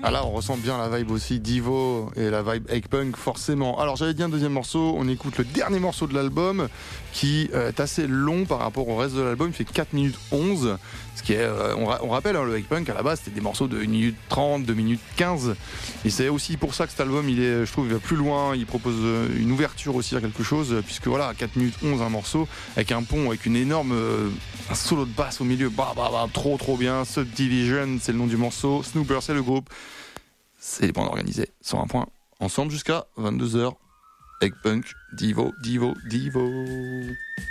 Ah là, on ressent bien la vibe aussi Devo et la vibe Egg Punk, forcément. Alors, j'avais dit un deuxième morceau, on écoute le dernier morceau de l'album qui est assez long par rapport au reste de l'album, il fait 4 minutes 11. Ce qui est, on rappelle, hein, le Egg Punk à la base, c'était des morceaux de 1 minute 30, 2 minutes 15. Et c'est aussi pour ça que cet album, je trouve, il va plus loin, il propose une ouverture aussi à quelque chose, puisque voilà, 4 minutes 11, un morceau, avec un pont, avec une énorme. Un solo de basse au milieu, trop bien. Subdivision, c'est le nom du morceau. Snooper, c'est le groupe. C'est les bandes organisées, sur un point. Ensemble jusqu'à 22h. Egg Punk, Devo.